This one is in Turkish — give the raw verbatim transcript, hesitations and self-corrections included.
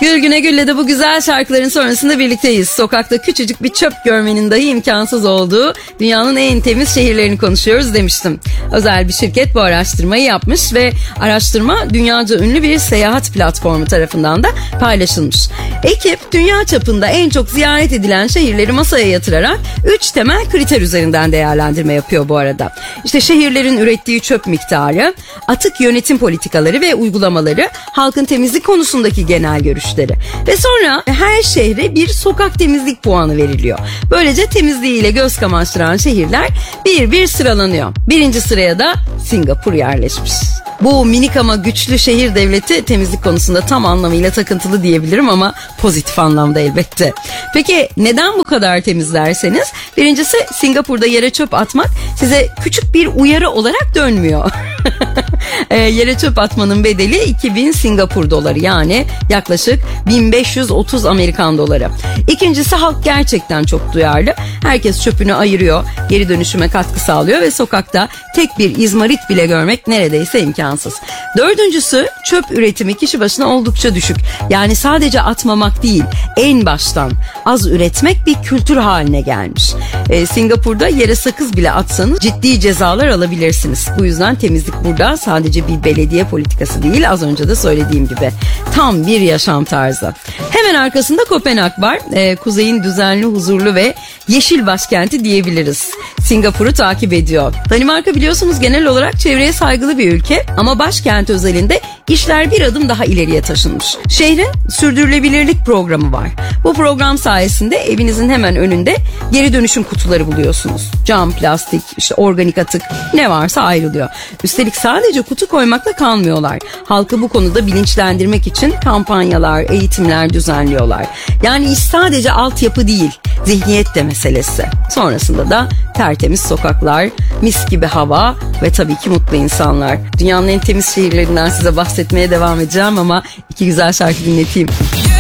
Gül Güne Gül'le de bu güzel şarkıların sonrasında birlikteyiz. Sokakta küçücük bir çöp görmenin dahi imkansız olduğu dünyanın en temiz şehirlerini konuşuyoruz demiştim. Özel bir şirket bu araştırmayı yapmış ve araştırma dünyaca ünlü bir seyahat platformu tarafından da paylaşılmış. Ekip dünya çapında en çok ziyaret edilen şehirleri masaya yatırarak üç temel kriter üzerinden değerlendirme yapıyor bu arada. İşte şehirlerin ürettiği çöp miktarı, atık yönetim politikaları ve uygulamaları, halkın temizlik konusundaki genel görüşleri ve sonra her şehre bir sokak temizlik puanı veriliyor. Böylece temizliğiyle göz kamaştıran şehirler bir bir sıralanıyor. Birinci sıraya da Singapur yerleşmiş. Bu minik ama güçlü şehir devleti temizlik konusunda tam anlamıyla takıntılı diyebilirim ama pozitif anlamda elbette. Peki neden bu kadar temiz derseniz? Birincisi, Singapur'da yere çöp atmak size küçük bir uyarı olarak dönmüyor. e, yere çöp atmanın bedeli iki bin Singapur doları, yani yaklaşık bin beş yüz otuz Amerikan doları. İkincisi, halk gerçekten çok duyarlı. Herkes çöpünü ayırıyor, geri dönüşüme katkı sağlıyor ve sokakta tek bir izmarit bile görmek neredeyse imkansız. Dördüncüsü, çöp üretimi kişi başına oldukça düşük. Yani sadece atmamak değil, en baştan az üretmek bir kültür haline gelmiş. Ee, Singapur'da yere sakız bile atsanız ciddi cezalar alabilirsiniz. Bu yüzden temizlik burada sadece bir belediye politikası değil, az önce de söylediğim gibi tam bir yaşam tarzı. Hemen arkasında Kopenhag var. Ee, kuzeyin düzenli, huzurlu ve yeşil başkenti diyebiliriz. Singapur'u takip ediyor. Danimarka biliyorsunuz genel olarak çevreye saygılı bir ülke ama başkent özelinde işler bir adım daha ileriye taşınmış. Şehrin sürdürülebilirlik programı var. Bu program sayesinde evinizin hemen önünde geri dönüşüm kutuları buluyorsunuz. Cam, plastik, işte organik atık, ne varsa ayrılıyor. Üstelik sadece kutu koymakla kalmıyorlar. Halkı bu konuda bilinçlendirmek için kampanyalar, eğitimler düzenliyorlar. Yani iş sadece altyapı değil, zihniyet de meselesi. Sonrasında da tertemiz sokaklar, mis gibi hava ve tabii ki mutlu insanlar. Dünyanın en temiz şehirlerinden size bahsetmeye devam edeceğim ama iki güzel şarkı dinleteyim.